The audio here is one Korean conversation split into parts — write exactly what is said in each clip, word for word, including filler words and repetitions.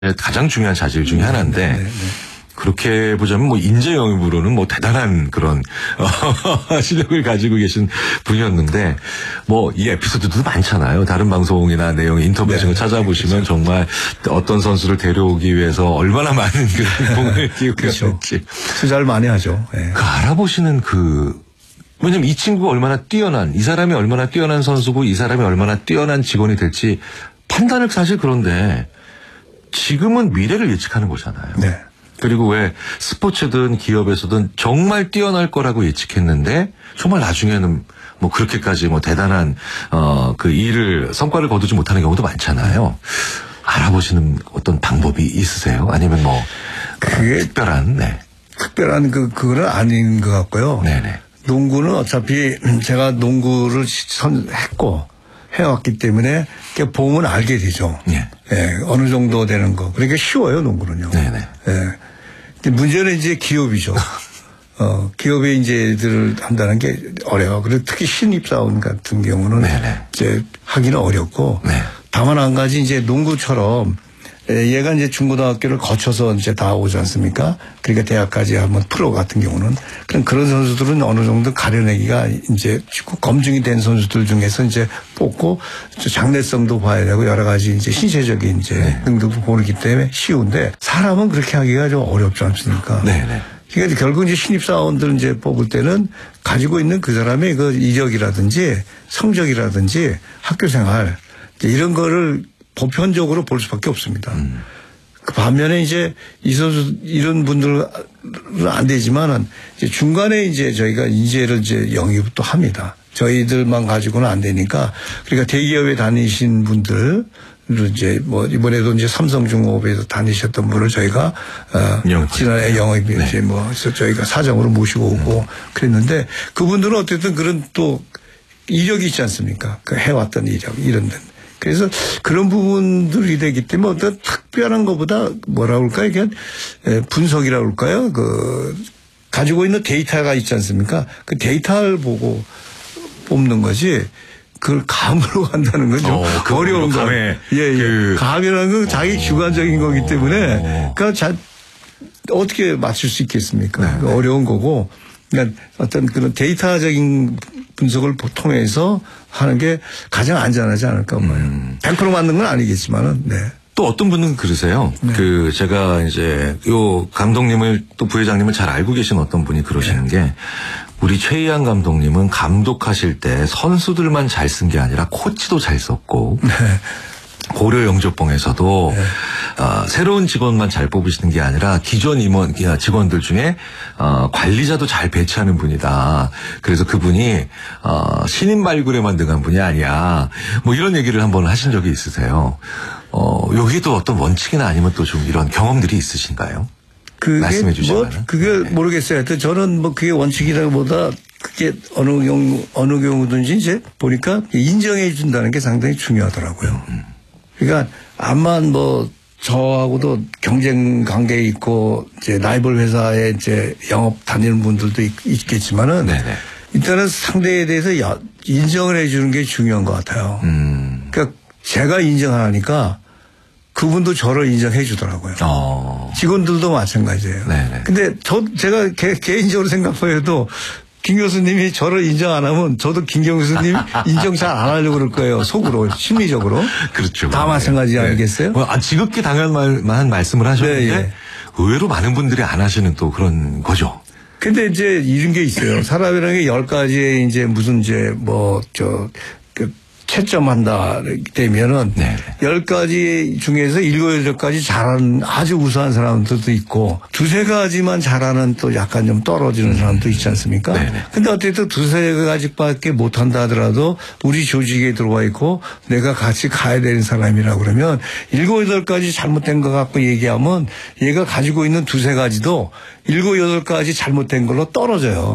가장 중요한 자질 중에 하나인데 네, 네, 네. 그렇게 보자면 뭐 인재 영입으로는 뭐 대단한 그런 어, 실력을 가지고 계신 분이었는데 뭐 이 에피소드도 많잖아요. 다른 방송이나 내용 인터뷰 같은 거 네, 찾아보시면 그렇죠. 정말 어떤 선수를 데려오기 위해서 얼마나 많은 그런 공을 기울였을지 투자를 많이 하죠. 네. 그 알아보시는 그 왜냐면 이 친구가 얼마나 뛰어난 이 사람이 얼마나 뛰어난 선수고 이 사람이 얼마나 뛰어난 직원이 될지 판단을 사실 그런데 지금은 미래를 예측하는 거잖아요. 네. 그리고 왜 스포츠든 기업에서든 정말 뛰어날 거라고 예측했는데 정말 나중에는 뭐 그렇게까지 뭐 대단한 어 그 일을 성과를 거두지 못하는 경우도 많잖아요. 알아보시는 어떤 방법이 있으세요? 아니면 뭐 그게 어, 특별한 네. 특별한 그 그거는 아닌 것 같고요. 네네. 농구는 어차피 제가 농구를 선 했고 해왔기 때문에 보면 알게 되죠. 예. 예, 어느 정도 되는 거. 그러니까 쉬워요, 농구는요. 네네. 예. 근데 문제는 이제 기업이죠. 어, 기업에 이제 애들을 한다는 게 어려워. 그리고 특히 신입사원 같은 경우는 네네. 이제 하기는 어렵고. 네. 다만 한 가지 이제 농구처럼 얘가 이제 중고등학교를 거쳐서 이제 다 오지 않습니까? 그러니까 대학까지 하면 프로 같은 경우는 그런 그런 선수들은 어느 정도 가려내기가 이제 검증이 된 선수들 중에서 이제 뽑고 장래성도 봐야 되고 여러 가지 이제 신체적인 이제 네. 능력도 보기 때문에 쉬운데 사람은 그렇게 하기가 좀 어렵지 않습니까? 네. 네. 그러니까 결국 이제 신입사원들 이제 뽑을 때는 가지고 있는 그 사람의 그 이력이라든지 성적이라든지 학교 생활 이런 거를 보편적으로 볼 수밖에 없습니다. 음. 그 반면에 이제 이 선수 이런 분들은 안 되지만은 이제 중간에 이제 저희가 인재를 이제 영입도 합니다. 저희들만 가지고는 안 되니까 그러니까 대기업에 다니신 분들 이제 뭐 이번에도 이제 삼성중공업에서 다니셨던 분을 저희가 어 지난해 영업이 네. 이제 뭐 저희가 사정으로 모시고 오고 음. 그랬는데 그분들은 어쨌든 그런 또 이력이 있지 않습니까? 그 해왔던 이력 이런 데. 그래서 그런 부분들이 되기 때문에 어떤 특별한 것보다 뭐라 그럴까요? 이게 분석이라고 할까요? 그 가지고 있는 데이터가 있지 않습니까? 그 데이터를 보고 뽑는 거지 그걸 감으로 간다는 건 좀 어, 어려운 거예요. 예, 예. 그 감이라는 건 자기 주관적인 어. 거기 때문에 그러니까 자, 어떻게 맞출 수 있겠습니까? 네, 네. 어려운 거고 그러니까 어떤 그런 데이터적인 분석을 통해서 하는 게 가장 안전하지 않을까 봐요. 음. 백 퍼센트 맞는 건 아니겠지만은, 네. 또 어떤 분은 그러세요. 네. 그 제가 이제 요 감독님을 또 부회장님을 잘 알고 계신 어떤 분이 그러시는 네. 게 우리 최희양 감독님은 감독하실 때 선수들만 잘 쓴 게 아니라 코치도 잘 썼고 네. 고려 영접봉에서도 네. 어, 새로운 직원만 잘 뽑으시는 게 아니라 기존 임원 직원들 중에 어, 관리자도 잘 배치하는 분이다. 그래서 그분이 어, 신인 발굴에만 능한 분이 아니야. 뭐 이런 얘기를 한번 하신 적이 있으세요. 어, 여기도 어떤 원칙이나 아니면 또 좀 이런 경험들이 있으신가요? 그게 말씀해 주시면. 뭐 그게 네. 모르겠어요. 하여튼 저는 뭐 그게 원칙이라기보다 그게 어느 경우 어느 경우든지 이제 보니까 인정해 준다는 게 상당히 중요하더라고요. 음. 그러니까 암만 뭐 저하고도 경쟁 관계에 있고 이제 라이벌 회사에 이제 영업 다니는 분들도 있, 있겠지만은 네네. 일단은 상대에 대해서 인정을 해주는 게 중요한 것 같아요. 음. 그러니까 제가 인정하니까 그분도 저를 인정해 주더라고요. 어. 직원들도 마찬가지예요. 네네. 근데 저 제가 개, 개인적으로 생각해도 김 교수님이 저를 인정 안 하면 저도 김 교수님 인정 잘 안 하려고 그럴 거예요. 속으로, 심리적으로. 그렇죠. 다 마찬가지 네. 아니겠어요? 뭐, 아, 지극히 당연한 말씀을 하셨는데 네, 네. 의외로 많은 분들이 안 하시는 또 그런 거죠. 근데 이제 이런 게 있어요. 사람이라는 게 열 가지의 이제 무슨 이제 뭐, 저, 그 채점한다 되면은 네. 열 가지 중에서 일곱 여덟 가지 잘하는 아주 우수한 사람들도 있고 두세 가지만 잘하는 또 약간 좀 떨어지는 사람도 있지 않습니까? 네. 근데 어쨌든 두세 가지밖에 못한다 하더라도 우리 조직에 들어와 있고 내가 같이 가야 되는 사람이라고 그러면 일곱 여덟 가지 잘못된 것 갖고 얘기하면 얘가 가지고 있는 두세 가지도 일곱 여덟 가지 잘못된 걸로 떨어져요.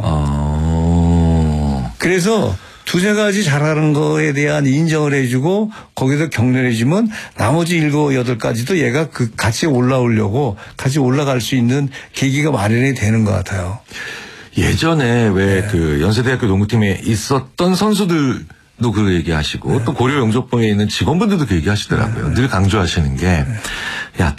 어... 그래서 두세 가지 잘하는 거에 대한 인정을 해주고 거기서 격려를 해주면 나머지 일곱 여덟 가지도 얘가 그 같이 올라오려고 같이 올라갈 수 있는 계기가 마련이 되는 것 같아요. 예전에 왜 그 네. 연세대학교 농구팀에 있었던 선수들도 그 얘기하시고 네. 또 고려 영접봉에 있는 직원분들도 그 얘기하시더라고요. 네. 늘 강조하시는 게 네.